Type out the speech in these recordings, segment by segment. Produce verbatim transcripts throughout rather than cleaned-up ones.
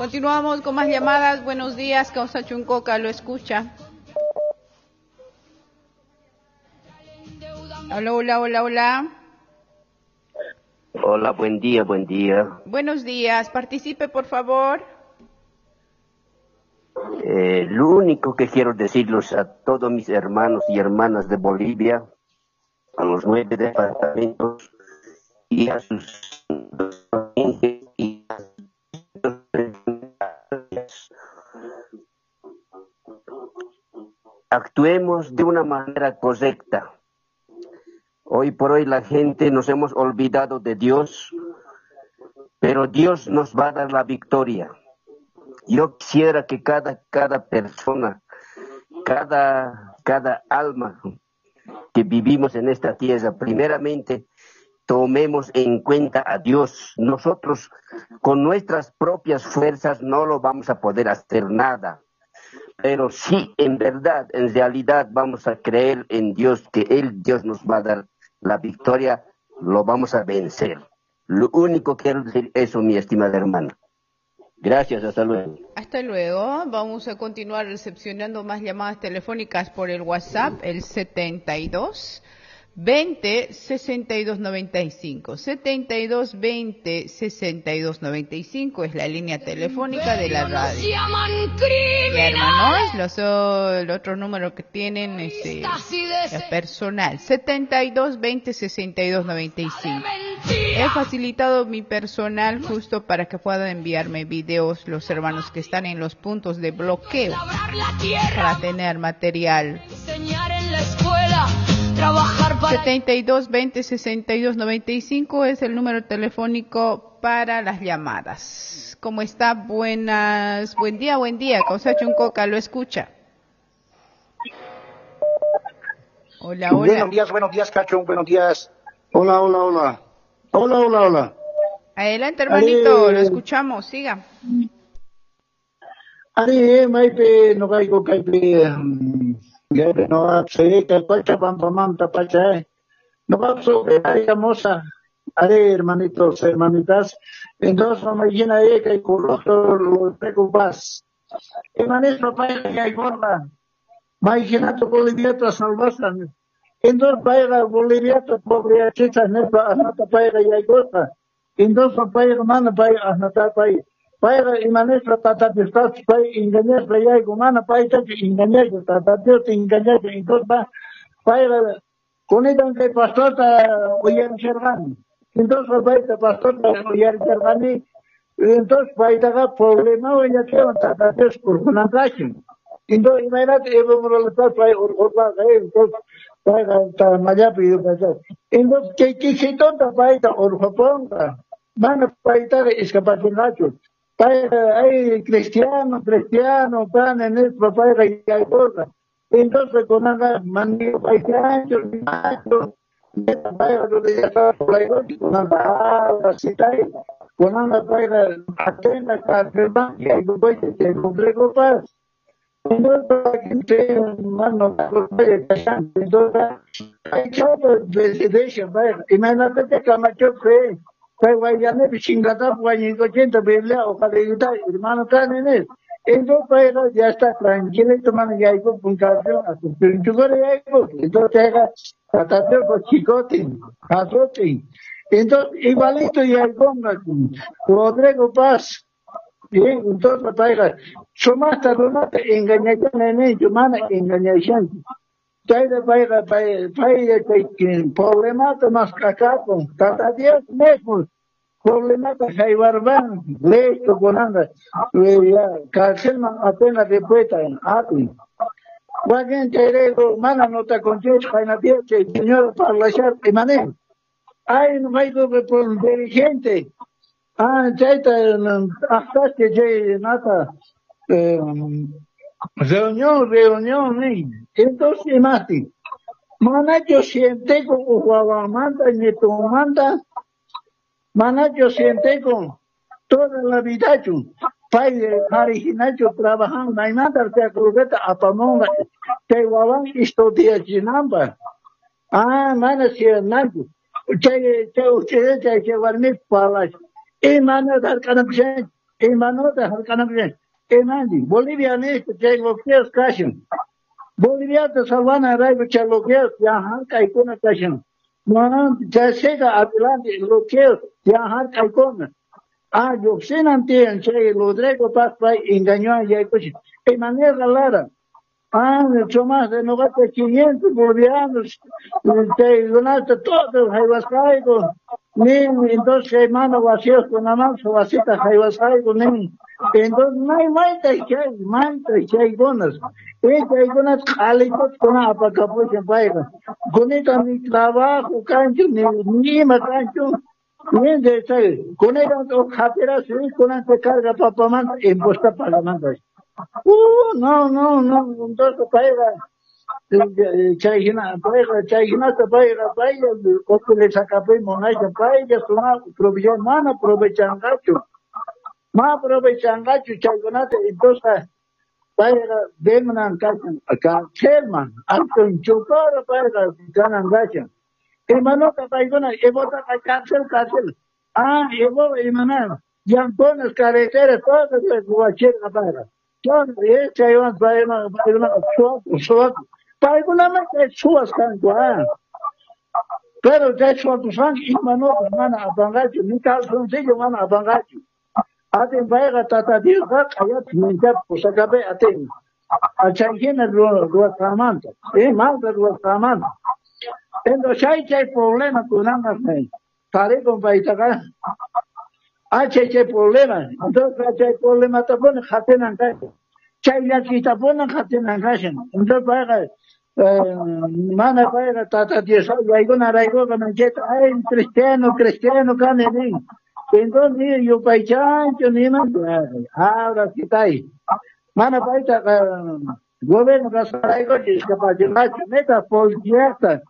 Continuamos con más llamadas. Buenos días, Causa Chuncoca, lo escucha. Hola, hola, hola, hola. Hola, buen día, buen día. Buenos días, participe por favor. Eh, lo único que quiero decirles a todos mis hermanos y hermanas de Bolivia, a los nueve departamentos y a sus y a sus... actuemos de una manera correcta. Hoy por hoy la gente nos hemos olvidado de Dios, pero Dios nos va a dar la victoria. Yo quisiera que cada, cada persona, cada, cada alma que vivimos en esta tierra, primeramente tomemos en cuenta a Dios. Nosotros con nuestras propias fuerzas no lo vamos a poder hacer nada. Pero sí, en verdad, en realidad vamos a creer en Dios, que Él, Dios nos va a dar la victoria, lo vamos a vencer. Lo único que quiero decir eso, mi estimada hermana. Gracias, hasta luego. Hasta luego. Vamos a continuar recepcionando más llamadas telefónicas por el WhatsApp, el setenta y dos veinte sesenta y dos noventa y cinco. setenta y dos veinte sesenta y dos noventa y cinco es la línea telefónica de la radio. Y hermanos, los, el otro número que tienen es eh, el personal, setenta y dos veinte sesenta y dos noventa y cinco. He facilitado mi personal justo para que puedan enviarme videos los hermanos que están en los puntos de bloqueo para tener material. setenta y dos veinte sesenta y dos noventa y cinco es el número telefónico para las llamadas. ¿Cómo está? Buenas, buen día, buen día. Causa Chuncoca, lo escucha. Hola, hola. Buenos días, buenos días, Cacho, buenos días. Hola, hola, hola. Hola, hola, hola. Adelante, hermanito, Ari, lo escuchamos, siga. Ari, maipe, no caigo, caipe, gaipe, no, se que pacha, pampa, manta, pacha, no va sobre, ari, moza, ari, hermanitos, hermanitas, entonces, no me llena de que con los los preocupas. Hermanito, pacha, que hay gorda, imagínate, boliviato, salvasan. Entonces, paega, boliviato, pobre, chicha, nepa, anata, paega, y hay gorda. Entonces, paega, mana, paega, anata, paega. Paega, y manestra, tata, te estás, paega, engañar, paega, y mana, paega, engañar, tata, te engañar, entonces, paega, con ella, que pastor, oye, Germán. Entonces, paega, pastor, oye, Germán, entonces, paega, problema, oye, que tata, te es por una traje. Entonces, imagínate, Evo Morales, paega, orgullosa, entonces, paega, está maya, pido, paega. Entonces, ¿qué, qué, qué tonta, paega, orgullosa? Mana, paega, escapar de Nacho. Hay cristiano, cristiano, pan en el papá y hay cosas. Entonces, con nada, mandió paisanos, machos, con nada, así tal, con nada, para apenas para firmar, y hay después que se complejo paz. Entonces, para que esté, mano, entonces, hay chavos de derecha, imagínate que Camacho fue. Kaya wayane bishingata wayne ochenta bebla o caleta hermano canenes entonces pero ya está tranquilo tomando ya iba puntación a su pintura ya iba entonces tratate con chicote azote entonces igualito ya iba Rodrigo Paz bien entonces para sumasta donata engañación en yo mana engañación Taida paira paira paira que problema más cacapo tata diez mesmos problema que hay barban lecho con anda ya cárcel man apenas de puesta en ati guayen terego mana nota con ches paina que señor para la chat de manejo hay no hay por dirigente ah chaita hasta que je nata reunión, reunión, ¿eh? Entonces, Mati, mana yo siente con Guaguamanta y Netumanta, mana yo siente con toda la vida, padre, mariginacho, trabajando, y nada, te acrobeta a Pamonga, te guaban estudia chinamba. Ah, mana, si es nacho, te, te, ustedes te llevan mis palas, y mana, dar canapé, Imanota Harkanabien, Enandi, Bolivia next take bloqueos cashin. Bolivia to Salvana Raiva Chaloqueos, Yahan Kaikona cashin. Monan Jasega Adelante bloqueos, Yahan Kaikona. Ah, yo sin ante en Che Lodrego Paz by engañó a Yaikuchi. De manera Lara. Ah, mucho más de noventa quinientos bolivianos, te donaste todo, Jaivascaigo, ni entonces hermano vacíos con la mano, vasita Jaivascaigo, ni entonces no hay manta que hay, manta que hay gonas, este hay gonas calitos con la apacapucha paiga, con esta ni trabajo, cancho, ni ni más cancho, ni de ese, con esta jatera, con esta carga papamanta, impuesta pagamento. Uh, no, no, no, entonces paiga, Chayina, paiga, Chayina, paiga, paiga, porque le saca pe monaya, paiga, suma, provisión, mana, aprovechangacho, ma aprovechangacho, Chayonate, entonces, paiga, vengan cachan, acá, Selman, alto en chupara, paiga, ganan gachan. Hermano, paigona, evota cárcel, cárcel. Ah, evo, hermano, ya pones carreteras, todas las guacheras, paiga. John, yes, I want by una, by una, short, short. By una, make suas canto, ah. Pero ya short, sang, imano, mana, abangacho, ni tal, sencillo, mana, abangacho. Aten, vaya, tata, tío, ayat, minta, pues acabe, aten. A Chayena, ruas Samanta, eh, malta, ruas Samanta. Entonces, hay problema con ambas, pare con Baitaga. H problema, entonces hay problema también, jatenan cacho. Chaya kita ponen jatenan cacho. Entonces para mana para tata diesa, y hay una raigo que me dice, ay, cristiano, cristiano, canerín. Entonces yo paichan, yo ni más, ahora kita ahí. Mana para gobierno que raigo es capaz de macho, meta policiata.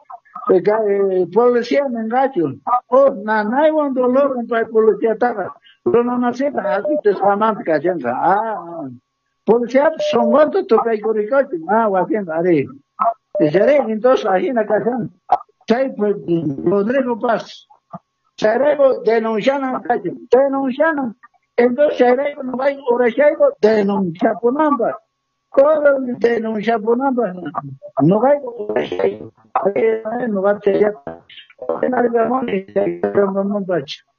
Policía me engacho. Oh, na, na hay un dolor en la policía taga. Pero no necesita, así te llaman cachanga. Ah, policía son cuantos tu caigoricote. Ah, guapiendo, haré. Seré, entonces, ahí en la cachanga. Chay, pues, Rodrigo Paz. Serego denuncian cacho. Denuncian. Entonces, Serego no va a orechaigo denuncia por namba. Todo denuncia por namba. No va a orechaigo. No va a ser ya. En algún momento,